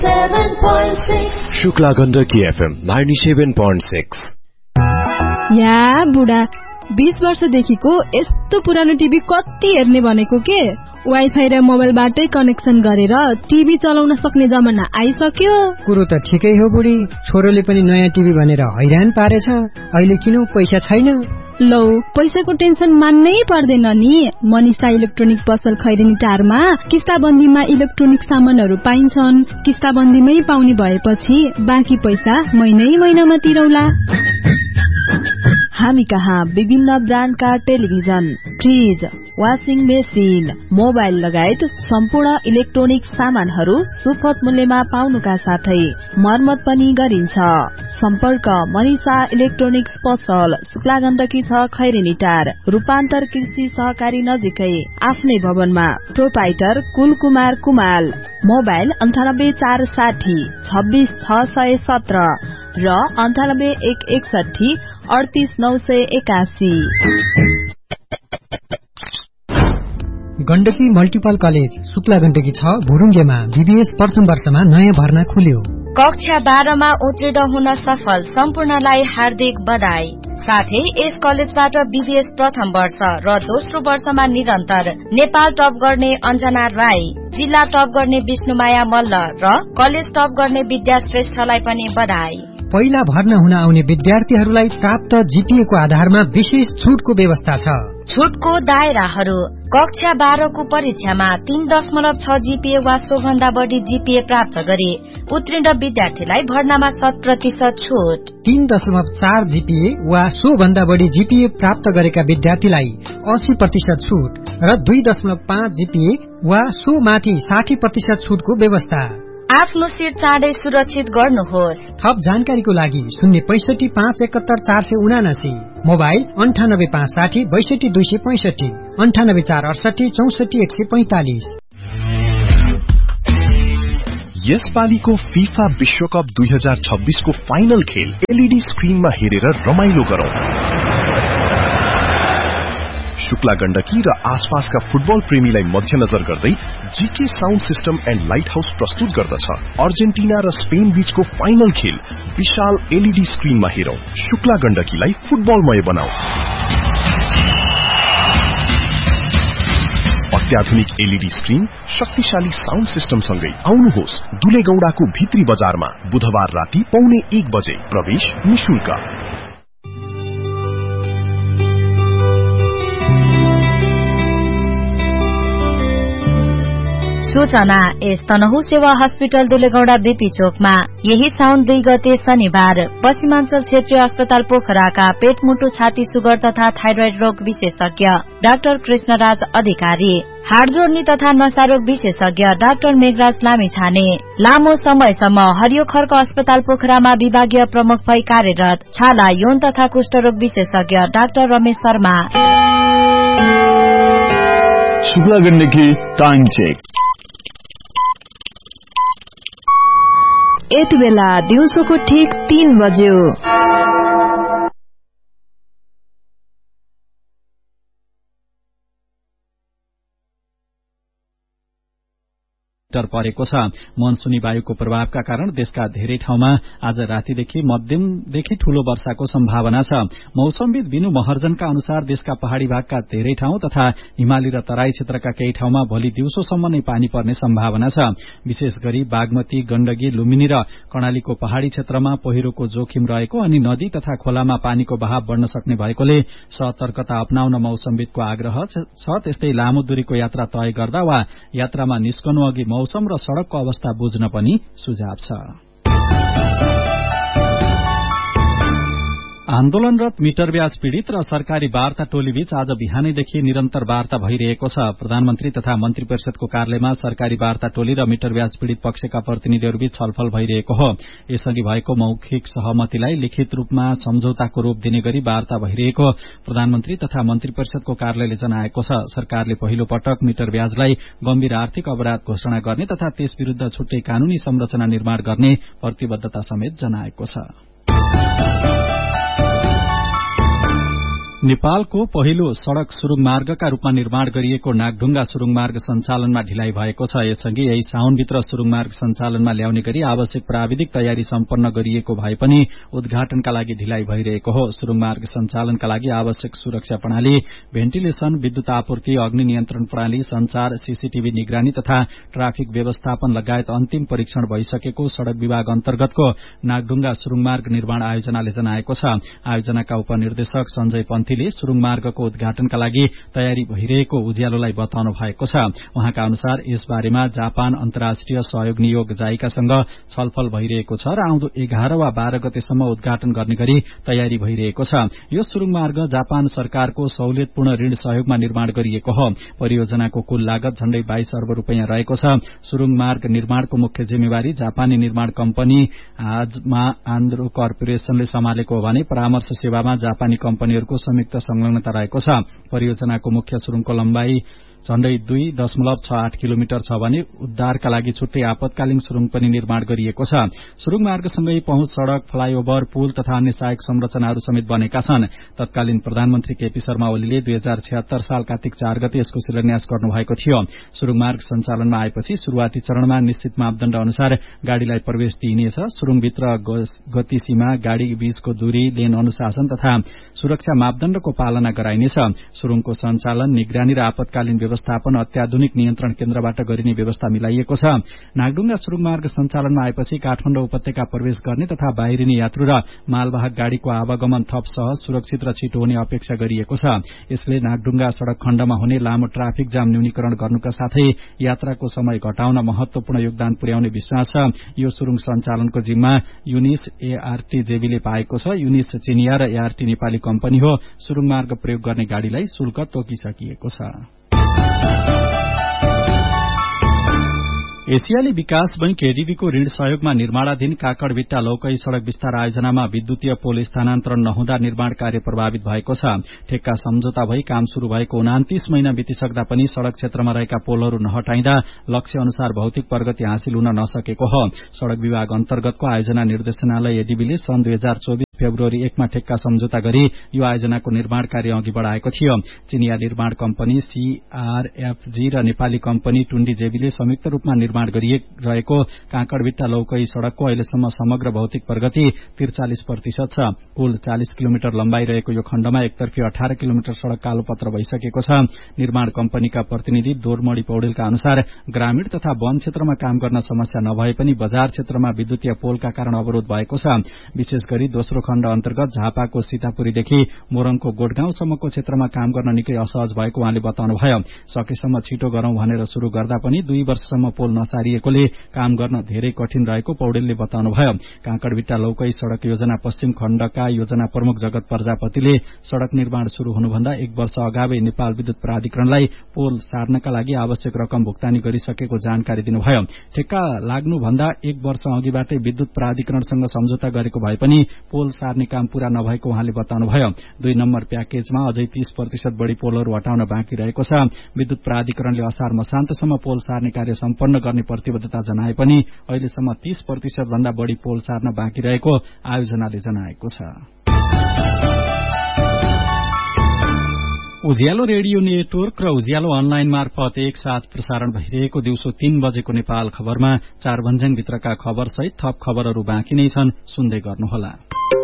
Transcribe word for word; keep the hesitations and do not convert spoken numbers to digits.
Shukla Gandaki FM ninety-seven point six। या बुढा बीस वर्षदेखिको यस्तो पुरानो टिभी कति हेर्ने भनेको के? वाइफाई र मोबाइलबाटै कनेक्सन गरेर टिभी चलाउन सक्ने जमाना आइसक्यो। कुरो त ठिकै हो बुढी, छोरोले पनि नयाँ टिभी भनेर हैरान पारेछ। अहिले किन पैसा छैन? लौ पैसाको टेन्सन मान्नै पर्दैन नि। मनिषा इलेक्ट्रोनिक पसल खैरेनी टारमा किस्ताबन्दीमा इलेक्ट्रोनिक सामानहरू पाइन्छन्। किस्ताबन्दीमै पाउने भएपछि बाँकी पैसा महिनै महिनामा तिरौला। हामी कहाँ विभिन्न ब्रान्डका television, fridge, washing machine, mobile लगायत सम्पूर्ण इलेक्ट्रोनिक सामानहरू सुपथ मूल्यमा पाउनुका साथै मर्मत पनि गरिन्छ। सम्पर्क मनिषा इलेक्ट्रोनिक्स पसल, शुक्ला गण्डकी छ खैरेनी टार, रूपान्तर कृषि सहकारी नजिकै, आफ्नै भवनमा। प्रोपाइटर कुल कुमार कुमाल। मोबाइल अन्ठानब्बे चार साठी छब्बीस छ सय सत्र र अन्ठानब्बे एक एकसठी अडतीस नौ सय एकासी। गण्डकी मल्टिपल कलेज शुक्ला गण्डकी छ भुरुङ्गेमा बीबीएस प्रथम वर्षमा नयाँ भर्ना खुल्यो। कक्षा बाह्रमा उत्तीर्ण हुन सफल सम्पूर्णलाई हार्दिक बधाई। साथै यस कलेजबाट बीबीएस प्रथम वर्ष र दोस्रो वर्षमा निरन्तर नेपाल टप गर्ने अञ्जना राई, जिल्ला टप गर्ने विष्णुमाया मल्ल र कलेज टप गर्ने विद्या श्रेष्ठलाई पनि बधाई। पहिला भर्ना हुन आउने विद्यार्थीहरूलाई प्राप्त जीपीए को आधारमा विशेष छुटको व्यवस्था छ। छुटको दायराहरू: कक्षा बाह्रको परीक्षामा तीन दशमलव छ जीपीए वा सोभन्दा बढ़ी जीपीए प्राप्त गरे उत्तीर्ण विद्यार्थीलाई भर्नामा शत प्रतिशत छुट। तीन दशमलव चार जीपीए वा सोभन्दा बढ़ी जीपीए प्राप्त गरेका विद्यार्थीलाई अस्सी प्रतिशत छुट र दुई दशमलव पाँच जीपीए वा सो माथि साठी प्रतिशत छुटको व्यवस्था। आफ्नो सीट चाँडै सुरक्षित गर्नुहोस्। थप जानकारीको लागि शून्य पैसठी पाँच एकहत्तर चार सय उनासी, मोबाइल अन्ठानब्बे पाँच साठी बैसठी दुई सय पैंसठी, अन्ठानब्बे चार अडसठी चौसठी एक सय पैंतालिस। यसपालिको फीफा विश्वकप दुई हजार छब्बीस को फाइनल खेल एलईडी स्क्रिनमा हेरेर रमाइलो गरौं। शुक्ला गण्डकी र आसपासका फुटबल प्रेमीलाई मध्यनजर गर्दै GK sound system and light house प्रस्तुत गर्दछ अर्जेन्टिना र स्पेन बीचको फाइनल खेल विशाल एलईडी स्क्रिनमा हेरौं। शुक्ला गण्डकीलाई फुटबलमय बनाऊ। अत्याधुनिक एलईडी स्क्रिन, शक्तिशाली साउन्ड सिस्टम सँगै आउनुहोस् दुलेगौडाको भित्री बजारमा बुधबार राति पौने एक बजे। प्रवेश निशुल्क। सूचना: यस तनहु सेवा हस्पिटल दुलेगौडा बीपी चोकमा यही साउन दुई गते शनिबार पश्चिमाञ्चल क्षेत्रीय अस्पताल पोखराका पेट मुटु छाती सुगर तथा थाइरोइड रोग विशेषज्ञ डाक्टर कृष्णराज अधिकारी, हाड जोड्नी तथा नसारोग विशेषज्ञ डाक्टर मेघराज लामिछाने लामो समयसम्म हरियो खर्क अस्पताल पोखरामा विभागीय प्रमुख भई कार्यरत छाला यौन तथा कुष्ठरोग विशेषज्ञ doctor Ramesh Sharma. Shukla Gandaki time check. यति बेला दिउँसोको ठिक तीन बज्यो। परेको छ। मनसुनी वायुको प्रभावका कारण देशका धेरै ठाउँमा आज रातिदेखि मध्यमदेखि ठूलो वर्षाको सम्भावना छ। मौसमविद बिनु महर्जनका अनुसार देशका पहाड़ी भागका धेरै ठाउँ तथा हिमाली र तराई क्षेत्रका केही ठाउँमा भोलि दिउँसोसम्म नै पानी पर्ने सम्भावना छ। विशेष गरी बागमती, गण्डकी, लुम्बिनी र कर्णालीको पहाड़ी क्षेत्रमा पहिरोको जोखिम रहेको अनि नदी तथा खोलामा पानीको बहाव बढ़न सक्ने भएकोले सतर्कता अपनाउन मौसमविदको आग्रह छ। त्यस्तै लामो दूरीको यात्रा तय गर्दा वा यात्रामा निस्कनु अघि मौसम र सड़कको अवस्था बुझ्न पनि सुझाव छ। आन्दोलनरत मिटर ब्याज पीड़ित र सरकारी वार्ता टोलीबीच आज बिहानैदेखि निरन्तर वार्ता भइरहेको छ। प्रधानमन्त्री तथा मन्त्री परिषदको कार्यालयमा सरकारी वार्ता टोली र मिटर ब्याज पीड़ित पक्षका प्रतिनिधिहरूबीच छलफल भइरहेको हो। यसअघि भएको मौखिक सहमतिलाई लिखित रूपमा सम्झौताको रूप दिने गरी वार्ता भइरहेको प्रधानमन्त्री तथा मन्त्री परिषदको कार्यालयले जनाएको छ। सरकारले पहिलो पटक मिटर ब्याजलाई गम्भीर आर्थिक अपराध घोषणा गर्ने तथा त्यस विरूद्ध छुट्टै कानूनी संरचना निर्माण गर्ने प्रतिबद्धता समेत जनाएको छ। नेपालको पहिलो सड़क सुरुङ मार्गका रूपमा निर्माण गरिएको नागढुंगा सुरुङ मार्ग सञ्चालनमा ढिलाइ भएको छ। यससँगै यही साउनभित्र सुरुङ मार्ग सञ्चालनमा ल्याउने गरी आवश्यक प्राविधिक तयारी सम्पन्न गरिएको भए पनि उद्घाटनका लागि ढिलाइ भइरहेको हो। सुरुङ मार्ग सञ्चालनका लागि आवश्यक सुरक्षा प्रणाली, भेन्टिलेशन, विद्युत आपूर्ति, अग्नि नियन्त्रण प्रणाली, संचार, सीसीटीभी निगरानी तथा ट्राफिक व्यवस्थापन लगायत अन्तिम परीक्षण भइसकेको सड़क विभाग अन्तर्गतको नागढुंगा सुरुङ मार्ग निर्माण आयोजनाले जनाएको छ। आयोजनाका उपनिर्देशक संजय पन्थीले सुरुङ मार्गको उद्घाटनका लागि तयारी भइरहेको उज्यालोलाई बताउनु भएको छ। उहाँका अनुसार यस बारेमा जापान अन्तर्राष्ट्रिय सहयोग नियोग जाइकासँग छलफल भइरहेको छ र आउँदो एघार वा बाह्र गतेसम्म उद्घाटन गर्ने गरी तयारी भइरहेको छ। यो सुरुङ मार्ग जापान सरकारको सहुलियतपूर्ण ऋण सहयोगमा निर्माण गरिएको हो। परियोजनाको कुल लागत झण्डै बाइस अर्ब रूपियाँ रहेको छ। सुरुङ मार्ग निर्माणको मुख्य जिम्मेवारी जापानी निर्माण कम्पनी आजमा आन्द्रो कर्पोरेशनले सम्हालेको हो भने परामर्श सेवामा जापानी कम्पनीहरूको संयुक्त संलग्नता रहेको छ। परियोजनाको मुख्य सुरुङको लम्बाई झण्डै दुई दशमलव छ आठ किलोमिटर छ भने उद्धारका लागि छुट्टै आपतकालीन सुरुङ पनि निर्माण गरिएको छ। सुरुङ मार्गसँगै पहुँच सड़क, फ्लाईओभर, पुल तथा अन्य सहायक संरचनाहरू समेत बनेका छन्। तत्कालीन प्रधानमन्त्री केपी शर्मा ओलीले दुई हजार छिहत्तर साल कार्तिक चार गते यसको शिलान्यास गर्नुभएको थियो। सुरुङ मार्ग सञ्चालनमा आएपछि शुरूआती चरणमा निश्चित मापदण्ड अनुसार गाड़ीलाई प्रवेश दिइनेछ। सुरुङभित्र गति सीमा, गाड़ी बीचको दूरी, लेन अनुशासन तथा सुरक्षा मापदण्डको पालना गराइनेछ। सुरुङको सञ्चालन, निगरानी र आपतकालीन व्यवस्थापन अत्याधुनिक नियन्त्रण केन्द्रबाट गरिने व्यवस्था मिलाइएको छ। नागढुंगा सुरुङ मार्ग सञ्चालनमा आएपछि काठमाडौँ उपत्यका प्रवेश गर्ने तथा बाहिरिने यात्रु र मालवाहक गाड़ीको आवागमन थप सहज, सुरक्षित र छिटो हुने अपेक्षा गरिएको छ। यसले नागढुंगा सड़क खण्डमा हुने लामो ट्राफिक जाम न्यूनीकरण गर्नुका साथै यात्राको समय घटाउन महत्वपूर्ण योगदान पुर्याउने विश्वास छ। यो सुरुङ सञ्चालनको जिम्मा युनिस एआरटी जेबीले पाएको छ। युनिस चिनिया र एआरटी नेपाली कम्पनी हो। सुरुङ मार्ग प्रयोग गर्ने गाड़ीलाई शुल्क तोकिसकिएको छ। एशियाली विकास बैंक एडीबीको ऋण सहयोगमा निर्माणाधीन काकडभिट्टा लौकै सड़क विस्तार आयोजनामा विद्युतीय पोल स्थानान्तरण नहुँदा निर्माण कार्य प्रभावित भएको छ। ठेक्का सम्झौता भई काम शुरू भएको उनातीस महिना बितिसक्दा पनि सड़क क्षेत्रमा रहेका पोलहरू नहटाइँदा लक्ष्य अनुसार भौतिक प्रगति हासिल हुन नसकेको हो। सड़क विभाग अन्तर्गतको आयोजना निर्देशनालय एडीबीले सन् दुई हजार चौबीस फेब्रुअरी एकमा ठेक्का सम्झौता गरी यो आयोजनाको निर्माण कार्य अघि बढ़ाएको थियो। चिनिया निर्माण कम्पनी सीआरएफजी र नेपाली कम्पनी टुण्डी जेबीले संयुक्त रूपमा निर्माण गरिरहेको काकडभिट्टा लौकै सड़कको अहिलेसम्म समग्र भौतिक प्रगति त्रिचालिस प्रतिशत छ। कुल चालिस किलोमिटर लम्बाई रहेको यो खण्डमा एकतर्फी अठार किलोमिटर सड़क कालोपत्र भइसकेको छ। निर्माण कम्पनीका प्रतिनिधि दोरमणी पौडेलका अनुसार ग्रामीण तथा वन क्षेत्रमा काम गर्न समस्या नभए पनि बजार क्षेत्रमा विद्युतीय पोलका कारण अवरोध भएको छ। विशेष गरी दोस्रो खण्ड अन्तर्गत झापाको सीतापुरीदेखि मोरङको गोठगाउँसम्मको क्षेत्रमा काम गर्न निकै असहज भएको उहाँले बताउनुभयो। सकेसम्म छिटो गरौं भनेर शुरू गर्दा पनि दुई वर्षसम्म पोल नसारिएकोले काम गर्न धेरै कठिन रहेको पौडेलले बताउनुभयो। काकडभिट्टा लौकै सड़क योजना पश्चिम खण्डका योजना प्रमुख जगत प्रजापतिले सड़क निर्माण शुरू हुनुभन्दा एक वर्ष अगावै नेपाल विद्युत प्राधिकरणलाई पोल सार्नका लागि आवश्यक रकम भुक्तानी गरिसकेको जानकारी दिनुभयो। ठेक्का लाग्नुभन्दा एक वर्ष अघिबाटै विद्युत प्राधिकरणसँग सम्झौता गरेको भए पनि पोल सार्ने काम पूरा नभएको उहाँले बताउनुभयो। दुई नम्बर प्याकेजमा अझै तीस प्रतिशत बढ़ी पोलहरू हटाउन बाँकी रहेको छ। विद्युत प्राधिकरणले असार मसान्तसम्म पोल सार्ने कार्य सम्पन्न गर्ने प्रतिबद्धता जनाए पनि अहिलेसम्म तीस प्रतिशत भन्दा बढ़ी पोल सार्न बाँकी रहेको आयोजनाले जनाएको छ। उज्यालो रेडियो नेटवर्क र उज्यालो अनलाइन मार्फत एकसाथ प्रसारण भइरहेको दिउँसो तीन बजेको नेपाल खबरमा चार भन्ज्याङभित्रका खबर सहित थप खबरहरू बाँकी नै छन्, सुन्दै गर्नुहोला।